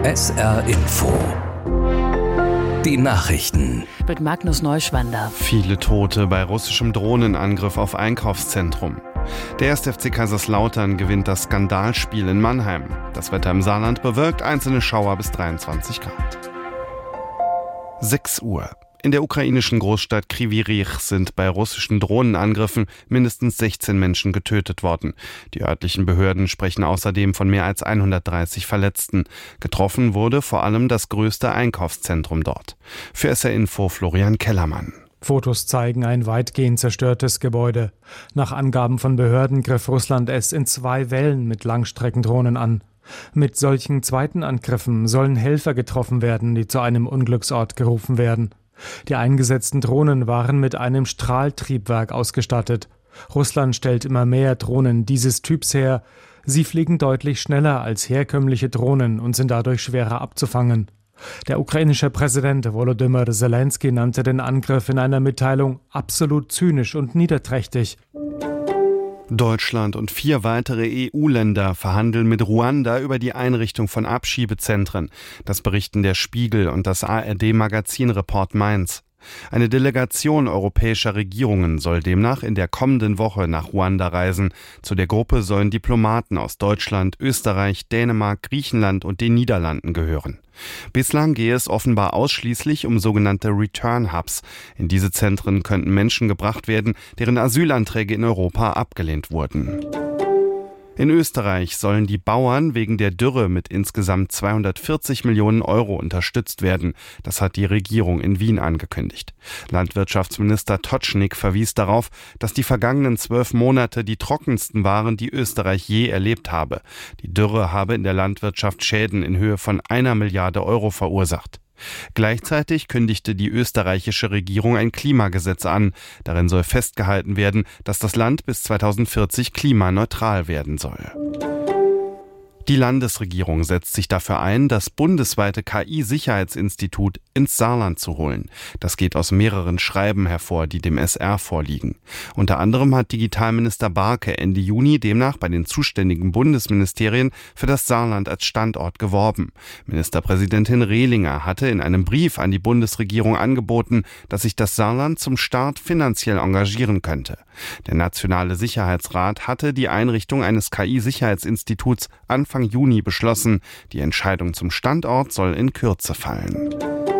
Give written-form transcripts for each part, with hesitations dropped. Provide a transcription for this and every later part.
SR Info. Die Nachrichten. Mit Magnus Neuschwander. Viele Tote bei russischem Drohnenangriff auf Einkaufszentrum. Der 1. FC Kaiserslautern gewinnt das Skandalspiel in Mannheim. Das Wetter im Saarland bewirkt einzelne Schauer bis 23 Grad. 6 Uhr. In der ukrainischen Großstadt Kryvyi Rih sind bei russischen Drohnenangriffen mindestens 16 Menschen getötet worden. Die örtlichen Behörden sprechen außerdem von mehr als 130 Verletzten. Getroffen wurde vor allem das größte Einkaufszentrum dort. Für SR Info Florian Kellermann. Fotos zeigen ein weitgehend zerstörtes Gebäude. Nach Angaben von Behörden griff Russland es in 2 Wellen mit Langstreckendrohnen an. Mit solchen zweiten Angriffen sollen Helfer getroffen werden, die zu einem Unglücksort gerufen werden. Die eingesetzten Drohnen waren mit einem Strahltriebwerk ausgestattet. Russland stellt immer mehr Drohnen dieses Typs her. Sie fliegen deutlich schneller als herkömmliche Drohnen und sind dadurch schwerer abzufangen. Der ukrainische Präsident Volodymyr Zelensky nannte den Angriff in einer Mitteilung absolut zynisch und niederträchtig. Deutschland und 4 weitere EU-Länder verhandeln mit Ruanda über die Einrichtung von Abschiebezentren. Das berichten der Spiegel und das ARD-Magazin Report Mainz. Eine Delegation europäischer Regierungen soll demnach in der kommenden Woche nach Ruanda reisen. Zu der Gruppe sollen Diplomaten aus Deutschland, Österreich, Dänemark, Griechenland und den Niederlanden gehören. Bislang gehe es offenbar ausschließlich um sogenannte Return Hubs. In diese Zentren könnten Menschen gebracht werden, deren Asylanträge in Europa abgelehnt wurden. In Österreich sollen die Bauern wegen der Dürre mit insgesamt 240 Millionen Euro unterstützt werden. Das hat die Regierung in Wien angekündigt. Landwirtschaftsminister Totschnig verwies darauf, dass die vergangenen 12 Monate die trockensten waren, die Österreich je erlebt habe. Die Dürre habe in der Landwirtschaft Schäden in Höhe von 1 Milliarde Euro verursacht. Gleichzeitig kündigte die österreichische Regierung ein Klimagesetz an. Darin soll festgehalten werden, dass das Land bis 2040 klimaneutral werden soll. Die Landesregierung setzt sich dafür ein, das bundesweite KI-Sicherheitsinstitut ins Saarland zu holen. Das geht aus mehreren Schreiben hervor, die dem SR vorliegen. Unter anderem hat Digitalminister Barke Ende Juni demnach bei den zuständigen Bundesministerien für das Saarland als Standort geworben. Ministerpräsidentin Rehlinger hatte in einem Brief an die Bundesregierung angeboten, dass sich das Saarland zum Start finanziell engagieren könnte. Der Nationale Sicherheitsrat hatte die Einrichtung eines KI-Sicherheitsinstituts Anfang Juni beschlossen. Die Entscheidung zum Standort soll in Kürze fallen.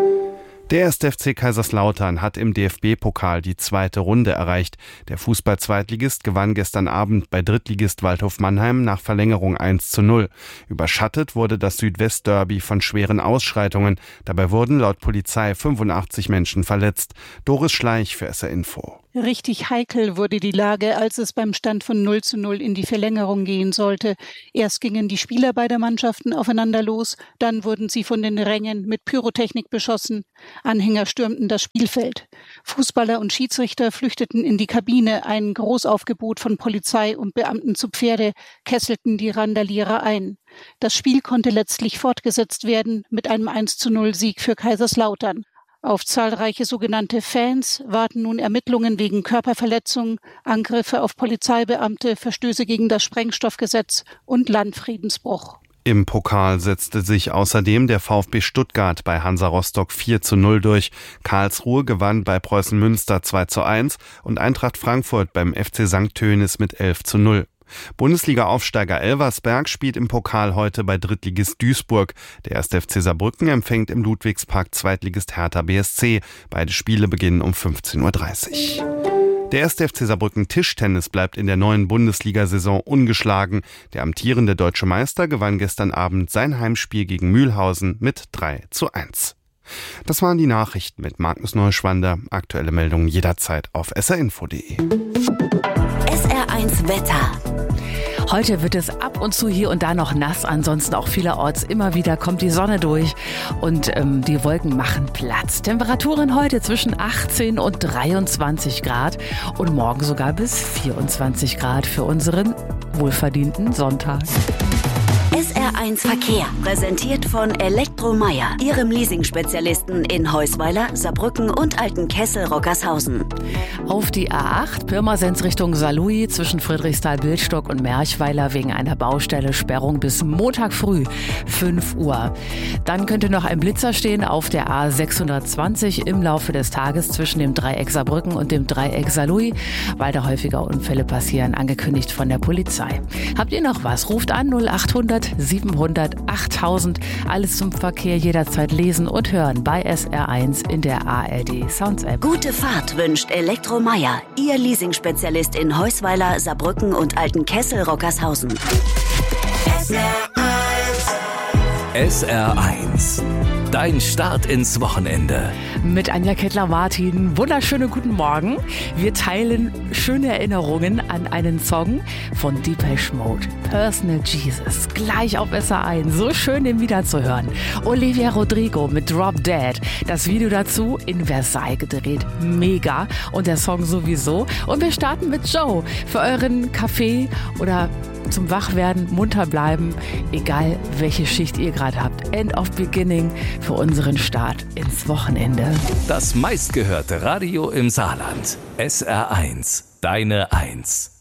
Der 1. FC Kaiserslautern hat im DFB-Pokal die 2. Runde erreicht. Der Fußball-Zweitligist gewann gestern Abend bei Drittligist Waldhof Mannheim nach Verlängerung 1:0. Überschattet wurde das Südwest-Derby von schweren Ausschreitungen. Dabei wurden laut Polizei 85 Menschen verletzt. Doris Schleich für SR Info. Richtig heikel wurde die Lage, als es beim Stand von 0:0 in die Verlängerung gehen sollte. Erst gingen die Spieler beider Mannschaften aufeinander los, dann wurden sie von den Rängen mit Pyrotechnik beschossen. Anhänger stürmten das Spielfeld. Fußballer und Schiedsrichter flüchteten in die Kabine. Ein Großaufgebot von Polizei und Beamten zu Pferde kesselten die Randalierer ein. Das Spiel konnte letztlich fortgesetzt werden mit einem 1:0-Sieg für Kaiserslautern. Auf zahlreiche sogenannte Fans warten nun Ermittlungen wegen Körperverletzung, Angriffe auf Polizeibeamte, Verstöße gegen das Sprengstoffgesetz und Landfriedensbruch. Im Pokal setzte sich außerdem der VfB Stuttgart bei Hansa Rostock 4:0 durch. Karlsruhe gewann bei Preußen Münster 2:1 und Eintracht Frankfurt beim FC St. Tönis mit 11:0. Bundesliga-Aufsteiger Elversberg spielt im Pokal heute bei Drittligist Duisburg. Der 1. FC Saarbrücken empfängt im Ludwigspark Zweitligist Hertha BSC. Beide Spiele beginnen um 15:30 Uhr. Der 1. FC Saarbrücken Tischtennis bleibt in der neuen Bundesliga-Saison ungeschlagen. Der amtierende deutsche Meister gewann gestern Abend sein Heimspiel gegen Mühlhausen mit 3:1. Das waren die Nachrichten mit Magnus Neuschwander. Aktuelle Meldungen jederzeit auf srinfo.de. SR1 Wetter. Heute wird es ab und zu hier und da noch nass, ansonsten auch vielerorts immer wieder kommt die Sonne durch und die Wolken machen Platz. Temperaturen heute zwischen 18 und 23 Grad und morgen sogar bis 24 Grad für unseren wohlverdienten Sonntag. SR SR1 Verkehr, präsentiert von Elektromeyer, Ihrem Leasing-Spezialisten in Heusweiler, Saarbrücken und Altenkessel-Rockershausen. Auf die A8 Pirmasens Richtung Saarlouis zwischen Friedrichsthal-Bildstock und Merchweiler wegen einer Baustelle Sperrung bis Montag früh 5 Uhr. Dann könnte noch ein Blitzer stehen auf der A620 im Laufe des Tages zwischen dem Dreieck Saarbrücken und dem Dreieck Saarlouis, weil da häufiger Unfälle passieren, angekündigt von der Polizei. Habt ihr noch was? Ruft an 0800 700 8000. Alles zum Verkehr jederzeit lesen und hören bei SR1 in der ARD Sounds App. Gute Fahrt wünscht Elektromeyer, Ihr Leasing-Spezialist in Heusweiler, Saarbrücken und Altenkessel-Rockershausen. SR1. Dein Start ins Wochenende. Mit Anja Kettler-Martin. Wunderschönen guten Morgen. Wir teilen schöne Erinnerungen an einen Song von Depeche Mode. Personal Jesus. Gleich auf SR1. So schön, den wieder zu hören. Olivia Rodrigo mit Drop Dead. Das Video dazu in Versailles gedreht. Mega. Und der Song sowieso. Und wir starten mit Joe. Für euren Kaffee oder zum Wachwerden, munter bleiben, egal welche Schicht ihr gerade habt. End of Beginning für unseren Start ins Wochenende. Das meistgehörte Radio im Saarland. SR1. Deine 1.